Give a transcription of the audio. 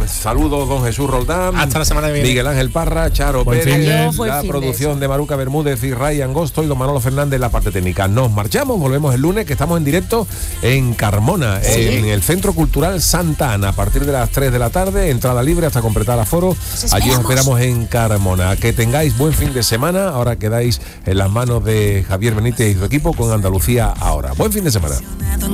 Saludos, don Jesús Roldán. Hasta la semana que viene. Miguel Ángel Parra, Charo Buen Pérez, fin de- la fin de producción de Maruca Bermúdez y Ray Angosto y don Manolo Fernández en la parte técnica. Nos marchamos, volvemos el lunes, que estamos en directo en Carmona, en el Centro Cultural Santa Ana, a partir de las 3 de la tarde, entrada libre hasta completar aforo. Allí os esperamos en Carmona. Que tengáis buen fin de semana. Ahora quedáis en las manos de Javier Benítez y su equipo con Andalucía Ahora. Buen fin de semana.